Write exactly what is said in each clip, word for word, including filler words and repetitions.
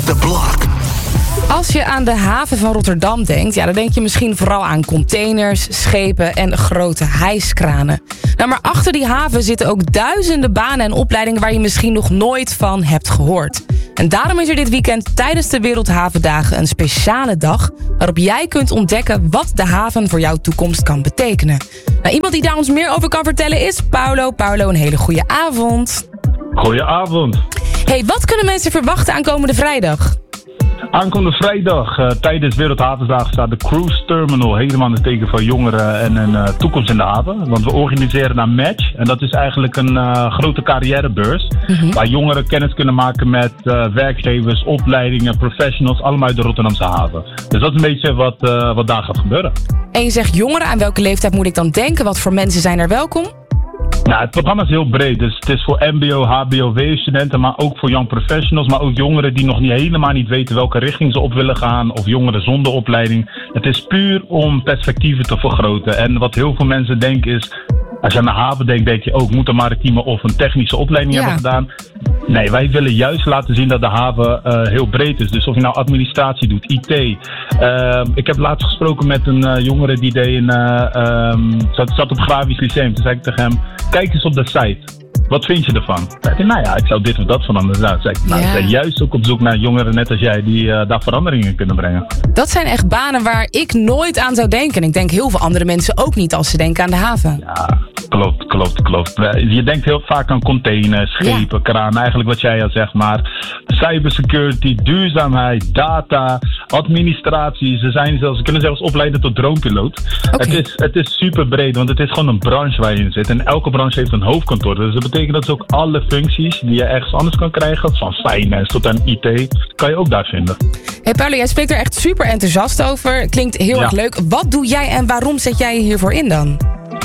the block. Als je aan de haven van Rotterdam denkt, ja, dan denk je misschien vooral aan containers, schepen en grote hijskranen. Nou, maar achter die haven zitten ook duizenden banen en opleidingen waar je misschien nog nooit van hebt gehoord. En daarom is er dit weekend tijdens de Wereldhavendagen een speciale dag waarop jij kunt ontdekken wat de haven voor jouw toekomst kan betekenen. Nou, iemand die daar ons meer over kan vertellen is Paulo. Paulo, een hele goede avond. Goedenavond. Hey, wat kunnen mensen verwachten aankomende vrijdag? Aankomende vrijdag uh, tijdens Wereldhavensdagen staat de Cruise Terminal helemaal in het teken van jongeren en een uh, toekomst in de haven. Want we organiseren een match en dat is eigenlijk een uh, grote carrièrebeurs. Mm-hmm. Waar jongeren kennis kunnen maken met uh, werkgevers, opleidingen, professionals, allemaal uit de Rotterdamse haven. Dus dat is een beetje wat, uh, wat daar gaat gebeuren. En je zegt jongeren, aan welke leeftijd moet ik dan denken? Wat voor mensen zijn er welkom? Nou, het programma is heel breed, dus het is voor mbo, hbo-studenten, maar ook voor young professionals, maar ook jongeren die nog niet helemaal niet weten welke richting ze op willen gaan, of jongeren zonder opleiding. Het is puur om perspectieven te vergroten. En wat heel veel mensen denken is, als je aan de haven denkt, denk je ook, moet een maritieme of een technische opleiding ja. hebben gedaan. Nee, wij willen juist laten zien dat de haven uh, heel breed is. Dus of je nou administratie doet, I T. Uh, ik heb laatst gesproken met een uh, jongere die deed een, uh, um, zat, zat op Grafisch Lyceum. Toen zei ik tegen hem, kijk eens op de site. Wat vind je ervan? Toen zei hij, nou ja, ik zou dit of dat veranderen. Nou, zei ik, nou, ja. ik ben juist ook op zoek naar jongeren net als jij die uh, daar veranderingen kunnen brengen. Dat zijn echt banen waar ik nooit aan zou denken. En ik denk heel veel andere mensen ook niet als ze denken aan de haven. Ja, klopt, klopt, klopt. Je denkt heel vaak aan containers, schepen, ja. kraan. Eigenlijk wat jij al zegt, maar cybersecurity, duurzaamheid, data, administratie. Ze, zijn zelfs, ze kunnen zelfs opleiden tot dronepiloot. Okay. Het is, het is super breed, want het is gewoon een branche waar je in zit. En elke branche heeft een hoofdkantoor. Dus dat betekent dat ze ook alle functies die je ergens anders kan krijgen, van finance tot aan I T, kan je ook daar vinden. Hey Paulo, jij spreekt er echt super enthousiast over. Klinkt heel ja. erg leuk. Wat doe jij en waarom zet jij je hiervoor in dan?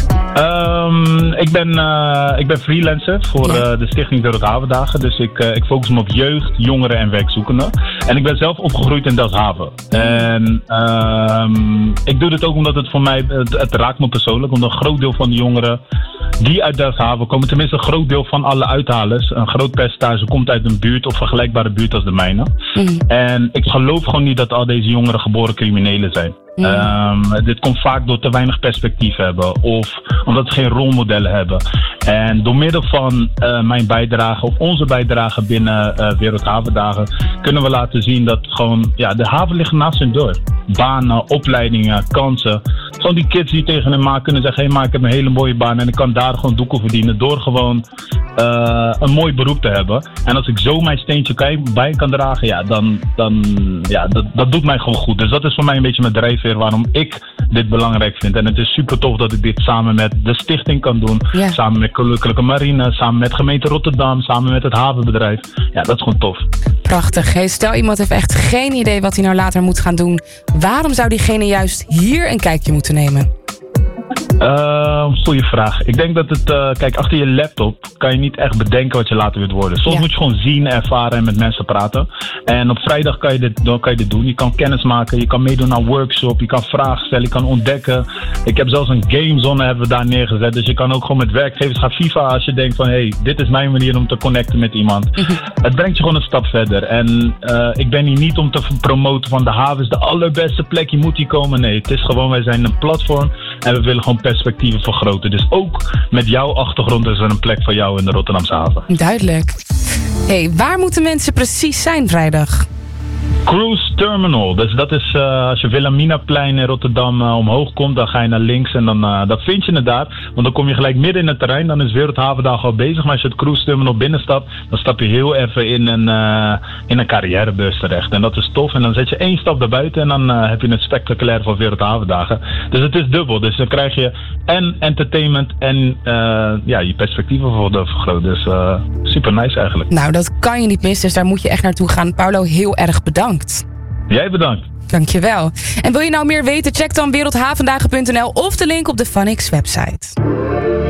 Um, ik, ben, uh, ik ben freelancer voor ja. uh, de Stichting Wereldhavendagen. Dus ik, uh, ik focus me op jeugd, jongeren en werkzoekenden. En ik ben zelf opgegroeid in Delfshaven. En um, ik doe dit ook omdat het voor mij, het, het raakt me persoonlijk. Omdat een groot deel van de jongeren die uit Delfshaven komen, tenminste een groot deel van alle uithalers, een groot percentage komt uit een buurt of vergelijkbare buurt als de mijne. Mm. En ik geloof gewoon niet dat al deze jongeren geboren criminelen zijn. Mm. Um, dit komt vaak door te weinig perspectief hebben of omdat ze geen rolmodellen hebben. En door middel van uh, mijn bijdrage of onze bijdrage binnen uh, Wereldhavendagen kunnen we laten zien dat gewoon, ja, de haven ligt naast hun deur. Banen, opleidingen, kansen. Gewoon die kids die tegen hem maken kunnen zeggen, hé, hey, maar ik heb een hele mooie baan en ik kan daar gewoon doeken verdienen door gewoon uh, een mooi beroep te hebben. En als ik zo mijn steentje bij kan dragen, ja, dan, dan ja, dat, dat doet mij gewoon goed. Dus dat is voor mij een beetje mijn drijfveer waarom ik dit belangrijk vind. En het is super tof dat ik dit samen met de stichting kan doen. Ja. Samen met Koninklijke Marine, samen met gemeente Rotterdam, samen met het havenbedrijf. Ja, dat is gewoon tof. Prachtig. Hey, stel iemand heeft echt geen idee wat hij nou later moet gaan doen. Waarom zou diegene juist hier een kijkje moeten nemen? Uh, goeie vraag. Ik denk dat het, uh, kijk, achter je laptop kan je niet echt bedenken wat je later wilt worden. Soms ja. moet je gewoon zien, ervaren en met mensen praten. En op vrijdag kan je dit, dan kan je dit doen. Je kan kennis maken, je kan meedoen aan workshop, je kan vragen stellen, je kan ontdekken. Ik heb zelfs een gamezone hebben we daar neergezet. Dus je kan ook gewoon met werkgevers gaan FIFA als je denkt van, hé, hey, dit is mijn manier om te connecten met iemand. Mm-hmm. Het brengt je gewoon een stap verder. En uh, ik ben hier niet om te promoten van de haven is de allerbeste plek, je moet hier komen. Nee, het is gewoon, wij zijn een platform en we willen gewoon perspectieven vergroten. Dus ook met jouw achtergrond is er een plek voor jou in de Rotterdamse haven. Duidelijk. Hey, waar moeten mensen precies zijn vrijdag? Cruise Terminal. Dus dat is uh, als je Wilhelminaplein in Rotterdam uh, omhoog komt, dan ga je naar links en dan uh, dat vind je het daar. Want dan kom je gelijk midden in het terrein. Dan is Wereldhavendag al bezig. Maar als je het Cruise Terminal binnenstapt, dan stap je heel even in een, uh, in een carrièrebus terecht. En dat is tof. En dan zet je één stap daarbuiten en dan uh, heb je het spectaculair van Wereldhavendagen. Dus het is dubbel. Dus dan krijg je en entertainment en uh, ja, je perspectieven voor de vergroot. Dus uh, super nice eigenlijk. Nou, dat kan je niet missen. Dus daar moet je echt naartoe gaan. Paulo, heel erg bedankt. Jij bedankt. Dankjewel. En wil je nou meer weten? Check dan wereldhavendagen punt n l of de link op de Funix website.